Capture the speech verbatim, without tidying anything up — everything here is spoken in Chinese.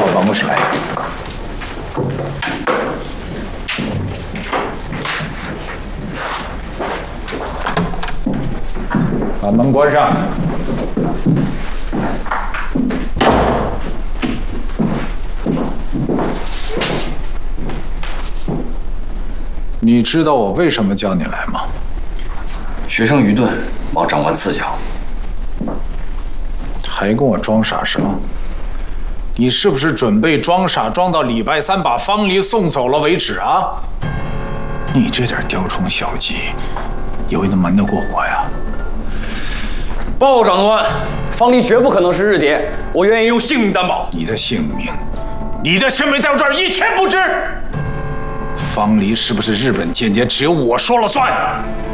办公室来。把门关上。你知道我为什么叫你来吗？ 学生愚钝，望长官赐教。 还跟我装傻是吗？你是不是准备装傻装到礼拜三把方离送走了为止啊？你这点雕虫小技，以为能瞒得过我呀？ 报长官，方离绝不可能是日谍，我愿意用性命担保。 你的性命，你的性命在我这儿一钱不值。方离是不是日本间谍，只有我说了算。